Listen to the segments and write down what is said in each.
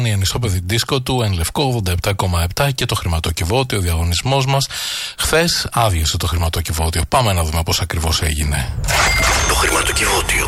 η ανισόπεδη δίσκο του Εν Λευκό 87,7 και το χρηματοκιβώτιο, ο διαγωνισμός μας. Χθες άδειασε το χρηματοκιβώτιο. Πάμε να δούμε πώς ακριβώς έγινε. Το χρηματοκιβώτιο.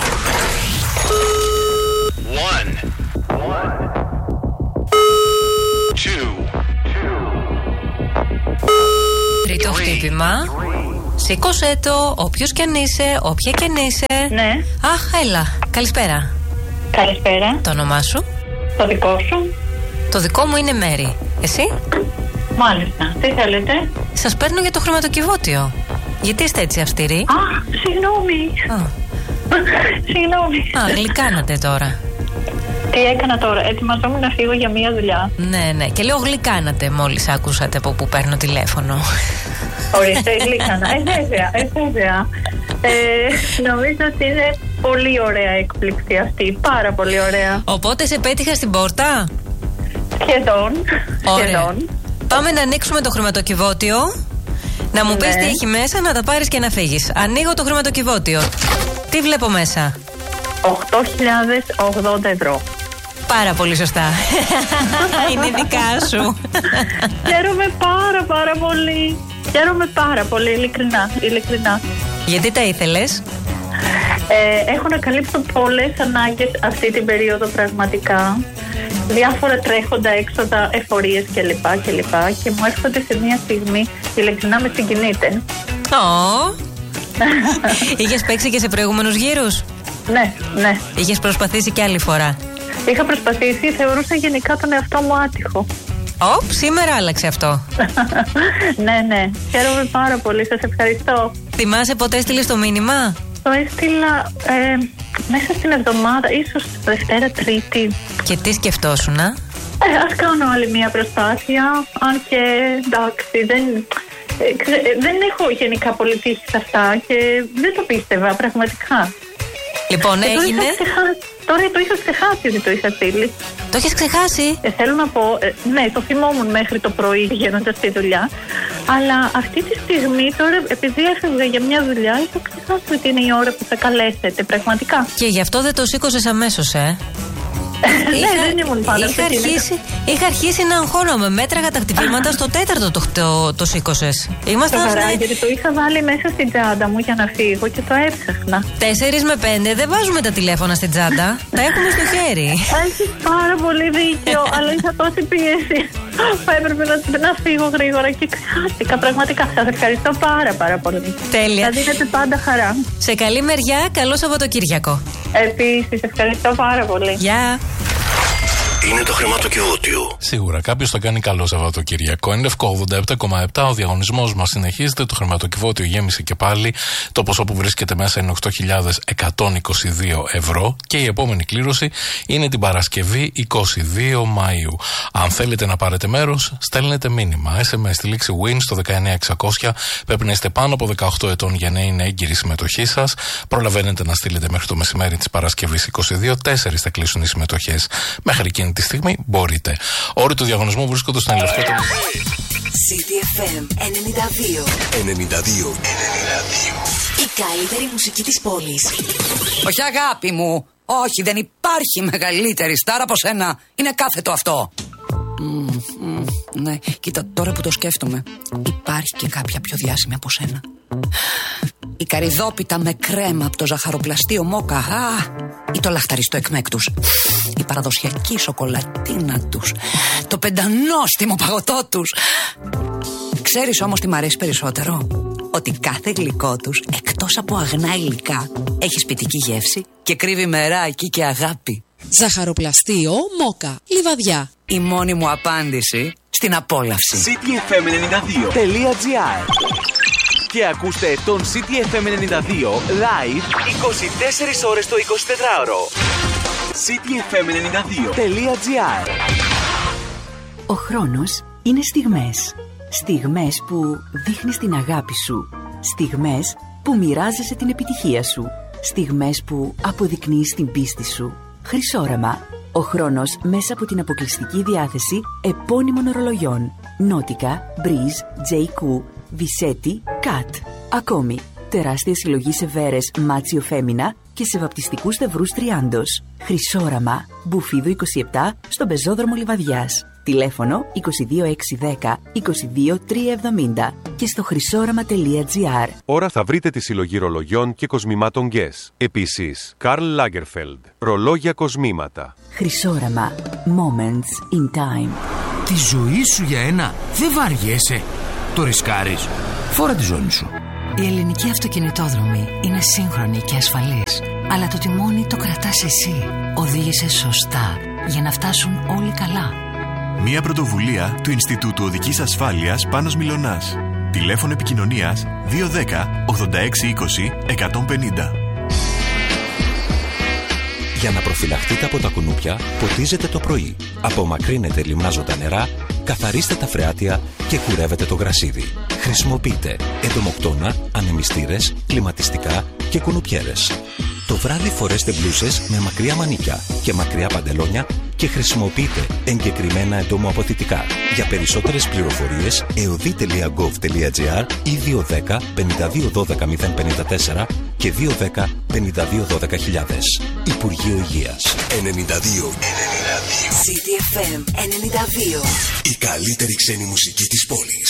Τρίτο χτύπημα. Σήκωσέ το, όποιος κι αν είσαι, όποια κι αν είσαι. Ναι. Αχ, έλα. Καλησπέρα. Καλησπέρα. Το όνομά σου? Το δικό σου? Το δικό μου είναι Μέρη. Εσύ? Μάλιστα. Τι θέλετε? Σας παίρνω για το χρηματοκιβώτιο. Γιατί είστε έτσι αυστηροί? Α, συγγνώμη. Συγγνώμη. Α, γλυκάνατε τώρα. Τι έκανα τώρα? Ετοιμαζόμουν να φύγω για μία δουλειά. Ναι. Και λέω γλυκάνατε μόλις άκουσατε από που παίρνω τηλέφωνο. Ορίστε, γλυκάνα. Βέβαια. Νομίζω ότι είναι πολύ ωραία έκπληξη αυτή. Πάρα πολύ ωραία. Οπότε σε πέτυχα στην πόρτα? Σχεδόν. Πάμε να ανοίξουμε το χρηματοκιβώτιο. Να μου πεις τι έχει μέσα, να τα πάρεις και να φύγεις. Ανοίγω το χρηματοκιβώτιο. Τι βλέπω μέσα? 8.080 ευρώ. Πάρα πολύ σωστά. Είναι δικά σου. Χαίρομαι πάρα πολύ. Χαίρομαι πάρα πολύ, ειλικρινά. Γιατί τα ήθελες? Έχω να καλύψω πολλές ανάγκες αυτή την περίοδο πραγματικά. Διάφορα τρέχοντα έξοδα, εφορίες κλπ. Και μου έρχονται σε μια στιγμή, ειλικρινά με συγκινείτε. Είχες παίξει και σε προηγούμενους γύρους? Ναι. Είχες προσπαθήσει και άλλη φορά? Είχα προσπαθήσει, θεωρούσα γενικά τον εαυτό μου άτυχο. Σήμερα άλλαξε αυτό. Ναι. Χαίρομαι πάρα πολύ, σας ευχαριστώ. Θυμάσαι πότε έστειλες το μήνυμα? Το έστειλα μέσα στην εβδομάδα, ίσως Δευτέρα, Τρίτη. Και τι σκεφτόσουνα? Ας κάνω άλλη μια προσπάθεια. Αν και εντάξει, δεν έχω γενικά πολύ τύχη σε αυτά και δεν το πίστευα πραγματικά. Λοιπόν, έγινε. Τώρα το είχα ξεχάσει ότι το είχα στείλει. Το έχεις ξεχάσει? Θέλω να πω, ναι, το θυμόμουν μέχρι το πρωί πηγαίνοντας στη δουλειά. Αλλά αυτή τη στιγμή τώρα, επειδή έφευγα για μια δουλειά, είχα ξεχάσει ότι είναι η ώρα που θα καλέσετε, πραγματικά. Και γι' αυτό δεν το σήκωσες αμέσως, Δεν ήμουν πάντα. Είχα αρχίσει να αγχώνομαι. Μέτραγα τα χτυπήματα στο τέταρτο το σήκωσες. Γιατί το είχα βάλει μέσα στην τσάντα μου για να φύγω και το έψαχνα. 4 με 5 δεν βάζουμε τα τηλέφωνα στην τσάντα. Τα έχουμε στο χέρι. Έχεις πάρα πολύ δίκιο, αλλά είχα τόση πίεση. Έπρεπε να φύγω γρήγορα και ξεχάστηκα. Πραγματικά σας ευχαριστώ πάρα πολύ. Τέλεια. Θα δίνετε πάντα χαρά. Σε καλή μεριά, καλό Σαββατοκύριακο. Επίσης, ευχαριστώ πάρα πολύ. Γεια. Είναι το χρηματοκιβώτιο. Σίγουρα κάποιος θα κάνει καλό Σαββατοκυριακό. Είναι Λευκό 87,7. Ο διαγωνισμός μας συνεχίζεται. Το χρηματοκιβώτιο γέμισε και πάλι. Το ποσό που βρίσκεται μέσα είναι 8.122 ευρώ. Και η επόμενη κλήρωση είναι την Παρασκευή 22 Μαΐου. Αν θέλετε να πάρετε μέρος, στέλνετε μήνυμα. SMS στη λέξη WIN στο 19600. Πρέπει να είστε πάνω από 18 ετών για να είναι έγκυρη η συμμετοχή σας. Προλαβαίνετε να στείλετε μέχρι το μεσημέρι της Παρασκευής 22. 4 θα κλείσουν οι συμμετοχές μέχρι εκείνη τη στιγμή. Μπορείτε. Όροι του διαγωνισμού βρίσκονται στον Λευκό. CTFM 92. Η καλύτερη μουσική της πόλης. Όχι αγάπη μου. Όχι, δεν υπάρχει μεγαλύτερη στάρα από σένα. Είναι κάθετο αυτό. Ναι, κοίτα, τώρα που το σκέφτομαι, υπάρχει και κάποια πιο διάσημη από σένα. Η καρυδόπιτα με κρέμα από το ζαχαροπλαστείο Μόκα. Ή το λαχταριστό εκμέκ τους. Η παραδοσιακή σοκολατίνα τους. Το πεντανόστιμο παγωτό τους. Ξέρεις όμως τι μ' αρέσει περισσότερο? Ότι κάθε γλυκό τους, εκτός από αγνά υλικά, έχει σπιτική γεύση και κρύβει μεράκι και αγάπη. Ζαχαροπλαστείο Μόκα, Λιβαδιά. Η μόνη μου απάντηση στην απόλαυση. cityfm92.gr. Και ακούστε τον CTFM 92 live 24 ώρες το 24ωρο. cityfm92.gr. Ο χρόνος είναι στιγμές. Στιγμές που δείχνεις την αγάπη σου. Στιγμές που μοιράζεσαι την επιτυχία σου. Στιγμές που αποδεικνύεις την πίστη σου. Χρυσόραμα. Ο χρόνος μέσα από την αποκλειστική διάθεση επώνυμων ορολογιών. Νότικα, Breeze, JQ, Visetti, Cat. Ακόμη, τεράστια συλλογή σε βέρες Μάτσιο Φέμινα και σε βαπτιστικούς στευρούς Τριάντος. Χρυσόραμα, Μπουφίδου 27, στον Πεζόδρομο Λιβαδιάς. Τηλέφωνο 22610 22370 και στο χρυσόραμα.gr. Ώρα θα βρείτε τη συλλογή ρολογιών και κοσμημάτων Guess. Επίσης, Karl Lagerfeld, ρολόγια κοσμήματα. Χρυσόραμα, Moments in Time. Τη ζωή σου για ένα δεν βαριέσαι. Το ρισκάρεις. Φόρα τη ζώνη σου. Η ελληνική αυτοκινητόδρομη είναι σύγχρονη και ασφαλής. Αλλά το τιμόνι το κρατάς εσύ. Οδήγησε σωστά για να φτάσουν όλοι καλά. Μια πρωτοβουλία του Ινστιτούτου Οδικής Ασφάλειας Πάνος Μιλωνάς. Τηλέφωνο επικοινωνίας 210 8620 150. Για να προφυλαχτείτε από τα κουνούπια, ποτίζετε το πρωί. Απομακρύνετε λιμνάζοντα νερά, καθαρίστε τα φρεάτια και κουρεύετε το γρασίδι. Χρησιμοποιείτε εντομοκτώνα, ανεμιστήρες, κλιματιστικά και κουνουπιέρες. Το βράδυ φορέστε μπλούσες με μακριά μανίκια και μακριά παντελόνια και χρησιμοποιείτε εγκεκριμένα εντομοαποθητικά. Για περισσότερες πληροφορίες, eodi.gov.gr ή 210 5212 054 και 210 5212 Υπουργείο Υγείας. 92. CDFM 92. Η καλύτερη ξένη μουσική της πόλης.